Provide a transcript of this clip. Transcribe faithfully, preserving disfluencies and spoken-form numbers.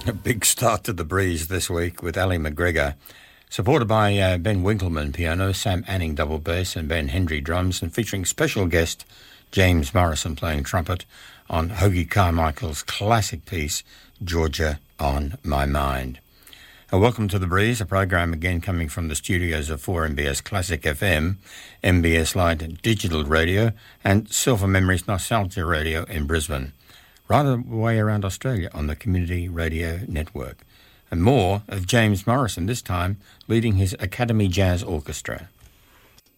A big start to the breeze this week with Ali McGregor, supported by uh, Ben Winkleman piano, Sam Anning double bass and Ben Hendry drums, and featuring special guest James Morrison playing trumpet on Hoagy Carmichael's classic piece, Georgia on My Mind. Uh, welcome to The Breeze, a program again coming from the studios of four M B S Classic F M, M B S Light Digital Radio and Silver Memories Nostalgia Radio in Brisbane. Right the way around Australia on the Community Radio Network. And more of James Morrison, this time leading his Academy Jazz Orchestra.